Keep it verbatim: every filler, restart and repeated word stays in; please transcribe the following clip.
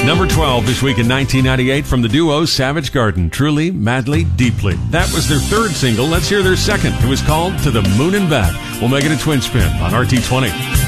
Number twelve this week in nineteen ninety-eight from the duo Savage Garden, Truly, Madly, Deeply. That was their third single. Let's hear their second. It was called To the Moon and Back. We'll make it a twin spin on R T twenty.